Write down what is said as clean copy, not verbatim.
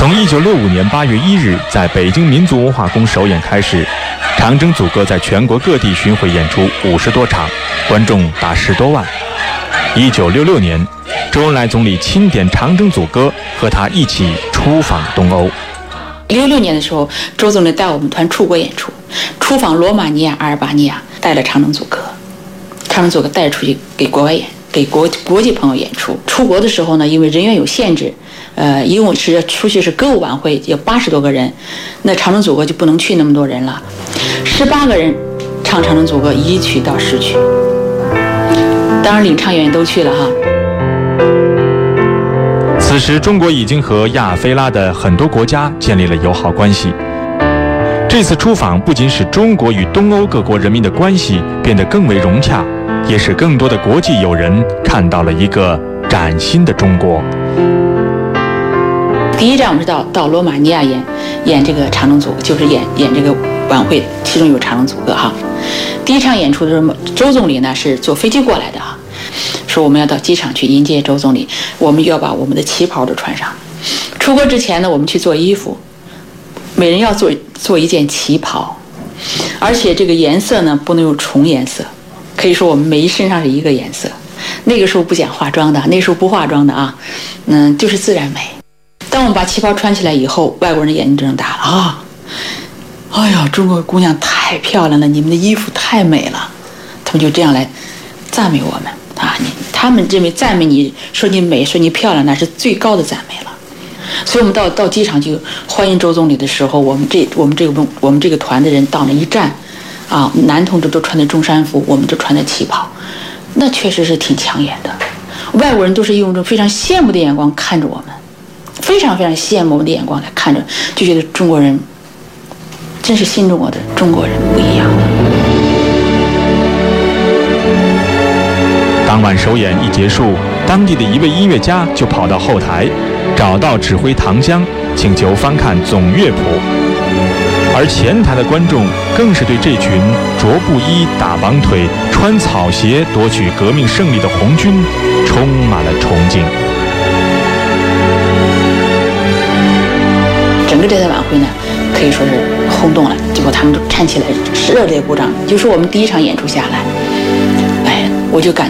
从1965年8月1日在北京民族文化宫首演开始，长征组歌在全国各地巡回演出50多场，观众达10多万。1966年，周恩来总理钦点长征组歌，和他一起出访东欧。 66年的时候，周总理带我们团出国演出，出访罗马尼亚、阿尔巴尼亚，带了长征组歌。长征组歌带出去给国外演，给国际朋友演出。出国的时候呢，因为人员有限制，一共是出去是歌舞晚会，有80多个人，那长征组歌就不能去那么多人了。18个人唱长征组歌，一曲到10曲。当然领唱演员都去了哈。 此时，中国已经和亚非拉的很多国家建立了友好关系。这次出访不仅使中国与东欧各国人民的关系变得更为融洽，也使更多的国际友人看到了一个崭新的中国。 第一站我们是到罗马尼亚演这个长征组，就是演这个晚会，其中有长征组歌哈。第一场演出的时候，周总理呢是坐飞机过来的哈，说我们要到机场去迎接周总理，我们要把我们的旗袍都穿上。出国之前呢，我们去做衣服，每人要做一件旗袍，而且这个颜色呢不能有重颜色，可以说我们每一身上是一个颜色。那个时候不讲化妆的，那时候不化妆的啊，就是自然美。当我们把旗袍穿起来以后，外国人的眼睛睁大了啊！哎呀，中国姑娘太漂亮了，你们的衣服太美了，他们就这样来赞美我们啊！他们认为赞美你，说你美，说你漂亮，那是最高的赞美了。所以我们到机场就欢迎周总理的时候，我们这个团的人到那一站，啊，男同志都穿的中山服，我们就穿的旗袍，那确实是挺抢眼的。外国人都是用着非常羡慕的眼光看着我们，非常非常羡慕我们的眼光来看着，就觉得中国人真是新中国的中国人不一样了。 当晚首演一结束，当地的一位音乐家就跑到后台，找到指挥唐湘，请求翻看总乐谱。而前台的观众更是对这群着布衣、打绑腿、穿草鞋夺取革命胜利的红军充满了崇敬。 整个这次晚会呢，可以说是轰动了，结果他们都站起来热烈鼓掌。就说我们第一场演出下来，我就感